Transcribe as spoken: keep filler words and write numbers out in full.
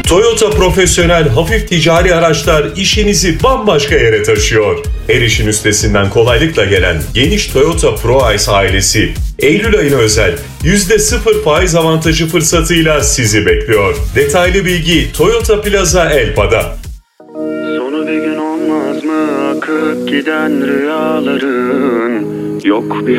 Toyota profesyonel hafif ticari araçlar işinizi bambaşka yere taşıyor. Her işin üstesinden kolaylıkla gelen geniş Toyota ProIce ailesi, Eylül ayına özel yüzde sıfır faiz avantajı fırsatıyla sizi bekliyor. Detaylı bilgi Toyota Plaza Elpa'da. Sonu bir gün olmaz mı akıp giden rüyaların? Yok bir